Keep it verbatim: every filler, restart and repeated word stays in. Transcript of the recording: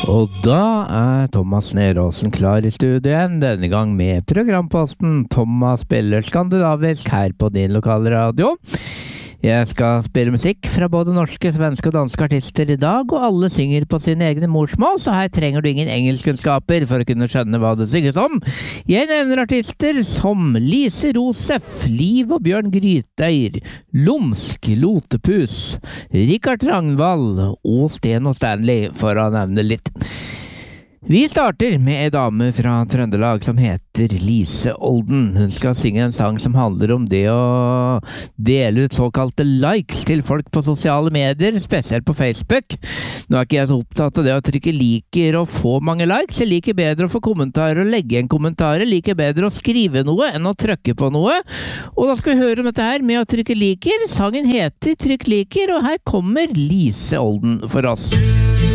Og da er Thomas Neråsen klar i studio igjen, denne gang med programposten Thomas spiller skandinavisk her på din lokale radio. Jeg skal spille musikk fra både norske, svenske og danske artister i dag, og alle synger på sine egne morsmål, så her trenger du ingen engelskkunnskaper for å kunne skjønne hva det synges om. Jeg nevner artister som Lise Rosef, Liv og Bjørn Grytøyr, Lumsk, Lotepus, Richard Ragnvald og Sten og Stanley, for å nevne litt. Vi starter med en dame fra Trøndelag som heter Lise Olden. Hun skal synge en sang som handler om det å dele ut såkalte likes til folk på sosiale medier, spesielt på Facebook. Nå er ikke jeg så opptatt av det å trykke liker og få mange likes. Jeg liker bedre å få kommentarer og legge en kommentar. Jeg liker bedre å skrive noe enn å trykke på noe. Og da skal vi høre om dette her med å trykke liker. Sangen heter Trykk liker, og her kommer Lise Olden for oss.